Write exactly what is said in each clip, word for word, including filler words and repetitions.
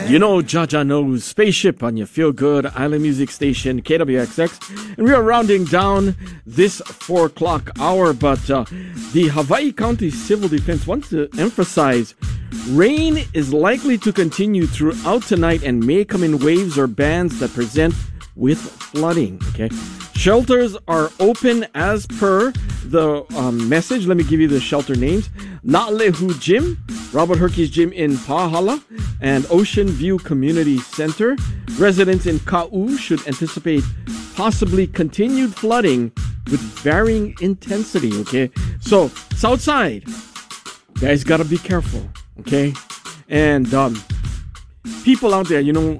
You know, Jaja knows Spaceship on your feel-good island music station, K W X X. And we are rounding down this four o'clock hour, but uh, the Hawaii County Civil Defense wants to emphasize rain is likely to continue throughout tonight and may come in waves or bands that present with flooding, okay? Shelters are open as per the um, message. Let me give you the shelter names. Na'alehu Gym, Robert Herkes Gym in Pahala, and Ocean View Community Center. Residents in Ka'u should anticipate possibly continued flooding with varying intensity, okay? So, Southside, guys gotta be careful, okay? And um, people out there, you know,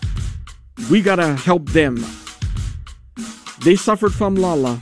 we gotta help them. They suffered from Lala,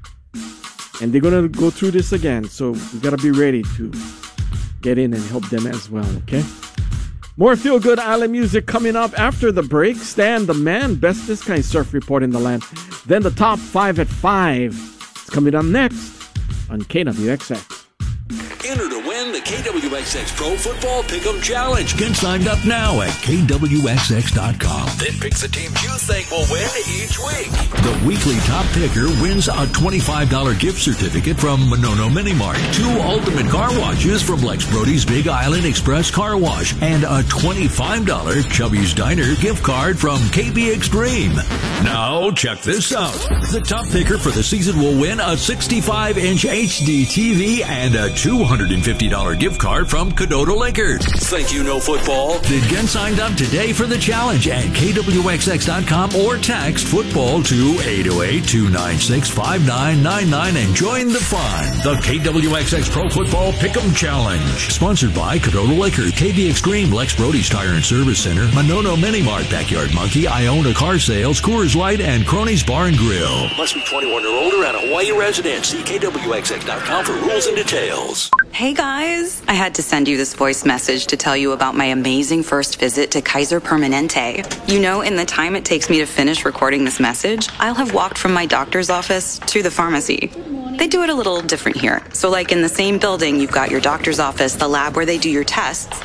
and they're gonna go through this again. So we gotta be ready to get in and help them as well. Okay. More feel good island music coming up after the break. Stan the Man, best this kind of surf report in the land. Then the top five at five. It's coming up next on K W X X. Enter to win the K W X X Pro Football Pick'em Challenge. Get signed up now at K W X X dot com. Then pick the teams you think will win each week. The weekly top picker wins a twenty-five dollars gift certificate from Monono Mini Mart, two ultimate car washes from Lex Brody's Big Island Express Car Wash, and a twenty-five dollars Chubby's Diner gift card from K B Extreme. Now, check this out. The top picker for the season will win a sixty-five inch H D T V and a two hundred fifty dollars gift card from Cadoto Liquor. Think you know football? Then get signed up today for the challenge at K W X X dot com or text football to eight oh eight, two nine six, five nine nine nine and join the fun. The K W X X Pro Football Pick'em Challenge. Sponsored by Cadoto Liquor, K B Extreme, Lex Brody's Tire and Service Center, Monono Mini Mart, Backyard Monkey, Iona Car Sales, Coors Light, and Cronies Bar and Grill. Must be twenty-one or older and a Hawaii resident. See K W X X dot com for rules and details. Hey guys, I had to send you this voice message to tell you about my amazing first visit to Kaiser Permanente. You know, in the time it takes me to finish recording this message, I'll have walked from my doctor's office to the pharmacy. They do it a little different here. So like in the same building, you've got your doctor's office, the lab where they do your tests,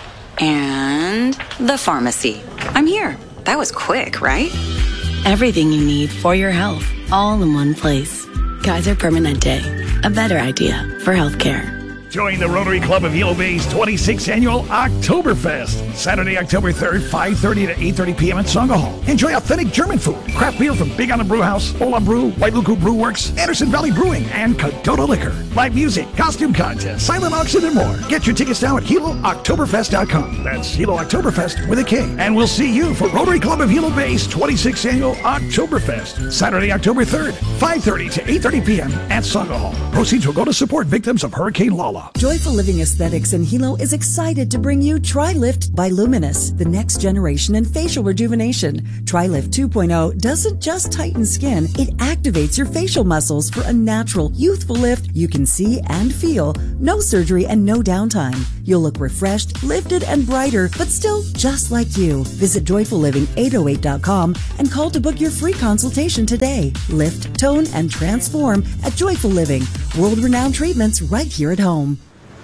and the pharmacy. I'm here. That was quick, right? Everything you need for your health, all in one place. Kaiser Permanente, a better idea for healthcare. Join the Rotary Club of Hilo Bay's twenty-sixth Annual Oktoberfest. Saturday, October third, five thirty to eight thirty p.m. at Songa Hall. Enjoy authentic German food, craft beer from Big Island Brew House, Ola Brew, White Luku Brew Works, Anderson Valley Brewing, and Cadoto Liquor. Live music, costume contest, silent auction, and more. Get your tickets now at Hilo Oktoberfest dot com. That's Hilo Oktoberfest with a K. And we'll see you for Rotary Club of Hilo Bay's twenty-sixth Annual Oktoberfest. Saturday, October third, five thirty to eight thirty p.m. at Songa Hall. Proceeds will go to support victims of Hurricane Lala. Joyful Living Aesthetics in Hilo is excited to bring you TriLift by Luminous, the next generation in facial rejuvenation. TriLift two point oh doesn't just tighten skin, it activates your facial muscles for a natural, youthful lift you can see and feel. No surgery and no downtime. You'll look refreshed, lifted, and brighter, but still just like you. Visit joyful living eight oh eight dot com and call to book your free consultation today. Lift, tone, and transform at Joyful Living. World-renowned treatments right here at home.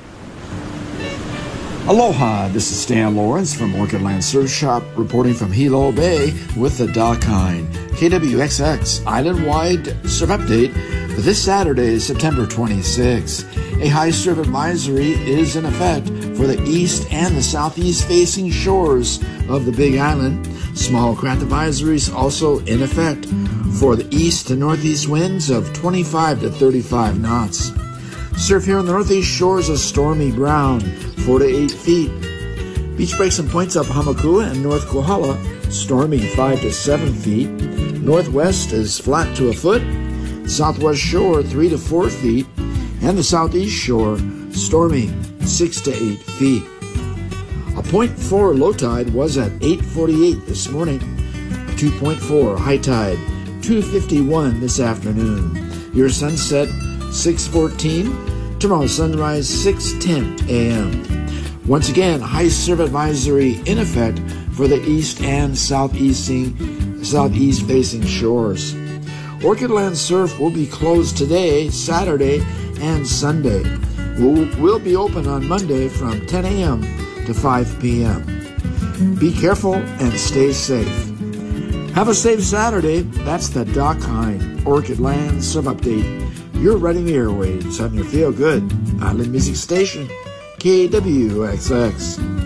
Aloha, this is Stan Lawrence from Orchid Land Surf Shop, reporting from Hilo Bay with the Dock Hind. K W X X Island-wide Surf Update for this Saturday, September twenty-sixth. A high surf advisory is in effect for the east and the southeast facing shores of the Big Island. Small craft advisories also in effect for the east to northeast winds of twenty-five to thirty-five knots. Surf here on the northeast shores is stormy ground, four to eight feet. Beach breaks and points up Hamakua and North Kohala, stormy five to seven feet. Northwest is flat to a foot. Southwest shore three to four feet. And the southeast shore, stormy six to eight feet. A point four low tide was at eight forty-eight this morning. two point four high tide, two fifty-one this afternoon. Your sunset, six fourteen. Tomorrow sunrise, six ten a.m. Once again, high surf advisory in effect for the east and southeasting, southeast facing shores. Orchid Land Surf will be closed today, Saturday, and Sunday. We'll, we'll be open on Monday from ten a.m. to five p.m. Be careful and stay safe. Have a safe Saturday. That's the Doc Hine Orchid Land Serve Update. You're running the airwaves on your Feel Good Island Music Station, K W X X.